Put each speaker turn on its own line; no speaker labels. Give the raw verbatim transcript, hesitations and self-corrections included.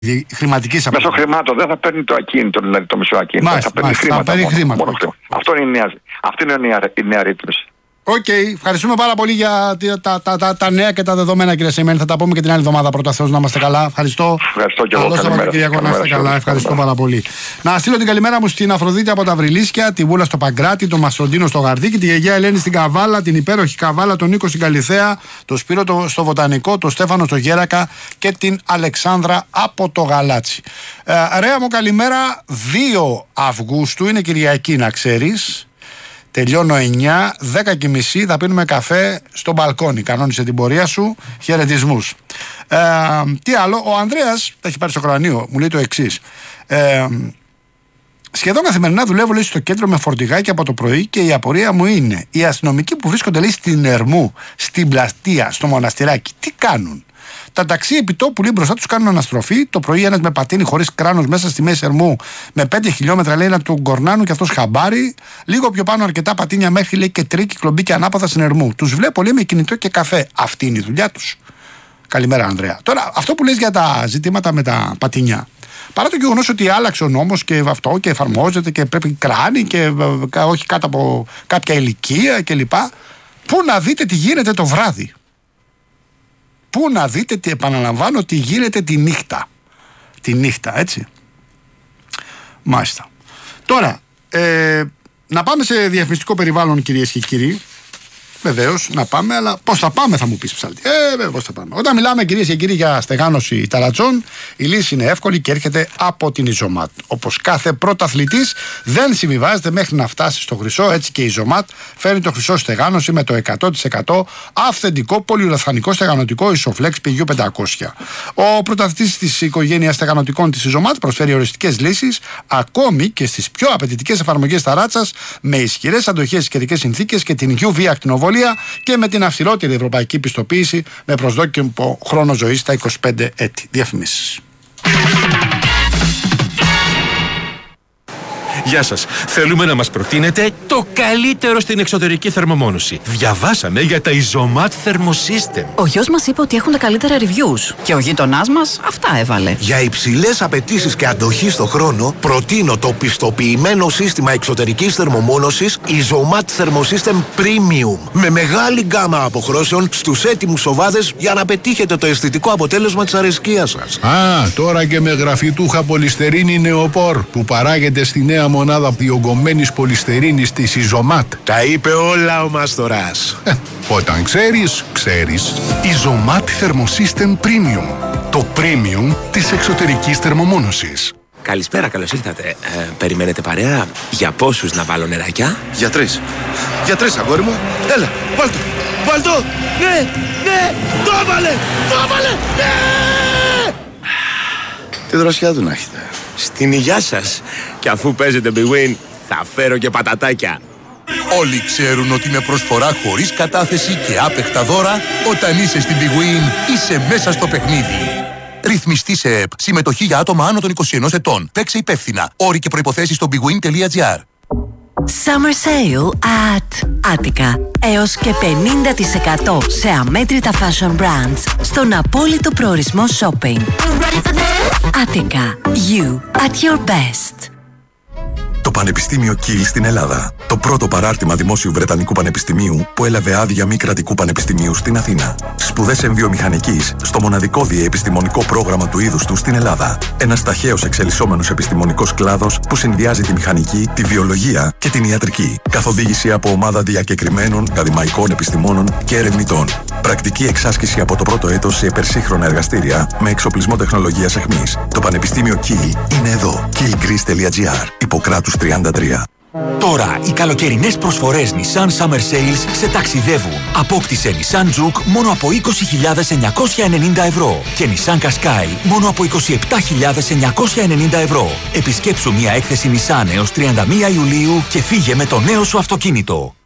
χρηματική απόδοση.
Μέσω χρημάτων, δεν θα παίρνει το ακίνητο, δηλαδή το μισό ακίνητο.
Μάλιστα,
θα παίρνει
μάλιστα,
χρήματα.
θα παίρνει
μόνο,
χρήματα.
μόνο χρήματα. Αυτό είναι η νέα, αυτή είναι η νέα, η νέα ρύθμιση.
Οκ, okay, ευχαριστούμε πάρα πολύ για τα, τα, τα, τα νέα και τα δεδομένα, κύριε Σεϊμένη. Θα τα πούμε και την άλλη εβδομάδα. Πρώτα Θεός, να είμαστε καλά. Ευχαριστώ.
Ευχαριστώ και εγώ.
Καλό Σαββατοκύριακο, να είστε καλά. Ευχαριστώ πάρα πολύ. Να στείλω την καλημέρα μου στην Αφροδίτη από τα Βρυλίσια, τη Βούλα στο Παγκράτη, τον Μαστροντίνο στο Γαρδίκι, τη Γεγιά Ελένη στην Καβάλα, την υπέροχη Καβάλα, τον Νίκο στην Καλιθέα, τον Σπύρο το, στο Βοτανικό, τον Στέφανο στο Γέρακα και την Αλεξάνδρα από το Γαλάτσι. Ε, Ρέα μου, καλημέρα. δύο Αυγούστου είναι Κυριακή, να ξέρεις. Τελειώνω εννιά, δέκα και μισή θα πίνουμε καφέ στο μπαλκόνι. Κανόνισε την πορεία σου. Χαιρετισμούς. Ε, τι άλλο, ο Ανδρέας, τα έχει πάρει στο κρανίο, μου λέει το εξής. Ε, σχεδόν καθημερινά δουλεύω, λέει, στο κέντρο με φορτηγάκι από το πρωί και η απορία μου είναι οι αστυνομικοί που βρίσκονται, λέει, στην Ερμού, στην Πλαστεία, στο Μοναστηράκι, τι κάνουν? Τα ταξί επιτόπου, λέει, μπροστά τους κάνουν αναστροφή. Το πρωί ένας με πατίνι χωρίς κράνος μέσα στη μέση Ερμού με πέντε χιλιόμετρα, λέει, να του γκορνάνουν και αυτός χαμπάρι. Λίγο πιο πάνω αρκετά πατίνια μέχρι, λέει, και τρίκη, κλομπή και ανάποδα στην Ερμού. Τους βλέπω, λέει, με κινητό και καφέ. Αυτή είναι η δουλειά τους. Καλημέρα, Ανδρέα. Τώρα, αυτό που λες για τα ζητήματα με τα πατίνια. Παρά το γεγονός ότι άλλαξε ο νόμος και αυτό και εφαρμόζεται και πρέπει κράνη και όχι κάτω από κάποια ηλικία κλπ. Πού να δείτε τι γίνεται το βράδυ. Πού να δείτε, τι, επαναλαμβάνω, τι γίνεται τη νύχτα. Τη νύχτα, έτσι. Μάλιστα. Τώρα, ε, να πάμε σε διαφημιστικό περιβάλλον, κυρίες και κύριοι. Βεβαίως, να πάμε, αλλά πώς θα πάμε, θα μου πεις, Ψάλτη. Ε, βέβαια, πώς θα πάμε. Όταν μιλάμε, κυρίες και κύριοι, για στεγάνωση ταρατσών, η λύση είναι εύκολη και έρχεται από την Ιζωμάτ. Όπως κάθε πρωταθλητής, δεν συμβιβάζεται μέχρι να φτάσει στο χρυσό. Έτσι και η Ιζωμάτ φέρνει το χρυσό στεγάνωση με το εκατό τοις εκατό αυθεντικό πολυουραθανικό στεγανοτικό Isoflex πι γιου πεντακόσια. Ο πρωταθλητής της οικογένειας στεγανοτικών της Ιζωμάτ προσφέρει οριστικές λύσεις ακόμη και στις πιο απαιτητικές εφαρμογές ταράτσας με ισχυρές αντοχές στις καιρικές συνθήκες και την γιου βι ακτινοβολία και με την αυστηρότερη ευρωπαϊκή πιστοποίηση με προσδόκιμο χρόνο ζωής στα είκοσι πέντε έτη. Διαφημίσεις.
Γεια σας. Θέλουμε να μας προτείνετε το καλύτερο στην εξωτερική θερμομόνωση. Διαβάσαμε για τα Isomat Thermosystem.
Ο γιος μας είπε ότι έχουν τα καλύτερα reviews και ο γείτονάς μας αυτά έβαλε.
Για υψηλές απαιτήσεις και αντοχή στο χρόνο, προτείνω το πιστοποιημένο σύστημα εξωτερικής θερμομόνωσης Isomat Thermosystem Premium. Με μεγάλη γκάμα αποχρώσεων στους έτοιμους σοβάδες για να πετύχετε το αισθητικό αποτέλεσμα της αρεσκίας σας.
Α, τώρα και με γραφιτούχα πολυστερίνη νεοπόρ που παράγεται στη νέα μονάδα διογκωμένης πολυστερίνης της Isomat.
Τα είπε όλα ο Μάστορας.
Ε, όταν ξέρεις, ξέρεις.
Isomat Thermosystem Premium. Το premium της εξωτερικής θερμομόνωσης.
Καλησπέρα, καλώς ήρθατε. Ε, περιμένετε παρέα? Για πόσους να βάλω νεράκια?
Για τρεις. Για τρεις, αγόρι μου. Έλα, βάλ' το. Βάλ' το. Ναι, ναι, το έβαλε, το έβαλε, ναι!
Τι δροσιά του να έχετε.
Στην υγειά σας. Και αφού παίζετε Big Win, θα φέρω και πατατάκια.
Όλοι ξέρουν ότι με προσφορά χωρίς κατάθεση και άπεχτα δώρα, όταν είσαι στην Big Win, είσαι μέσα στο παιχνίδι. Ρυθμιστή σε ΕΠ. Συμμετοχή για άτομα άνω των είκοσι ενός ετών. Παίξε υπεύθυνα. Όροι και προϋποθέσεις στο bigwin τελεία gr.
Summer Sale at Attica. Έως και πενήντα τοις εκατό σε αμέτρητα fashion brands στον απόλυτο προορισμό shopping. Attica. You at your best.
Το Πανεπιστήμιο Κιλ στην Ελλάδα. Το πρώτο παράρτημα δημόσιου Βρετανικού Πανεπιστημίου που έλαβε άδεια μη κρατικού πανεπιστημίου στην Αθήνα. Σπουδές εμβιομηχανικής στο μοναδικό διεπιστημονικό πρόγραμμα του είδους του στην Ελλάδα. Ένας ταχαίως εξελισσόμενος επιστημονικός κλάδος που συνδυάζει τη μηχανική, τη βιολογία και την ιατρική. Καθοδήγηση από ομάδα διακεκριμένων ακαδημαϊκών επιστημόνων και ερευνητών. Πρακτική εξάσκηση από το πρώτο έτος σε υπερσύγχρονα εργαστήρια με εξοπλισμό τεχνολογίας αιχμής. Το Πανεπιστήμιο Κιλ είναι εδώ. κιλ γκρις τελεία gr. Υποκράτους τριάντα τρία.
Τώρα οι καλοκαιρινές προσφορές Nissan Summer Sales σε ταξιδεύουν. Απόκτησε Nissan Juke μόνο από είκοσι χιλιάδες εννιακόσια ενενήντα ευρώ και Nissan Qashqai μόνο από είκοσι επτά χιλιάδες εννιακόσια ενενήντα ευρώ. Επισκέψου μια έκθεση Nissan έως τριάντα μία Ιουλίου και φύγε με το νέο σου αυτοκίνητο.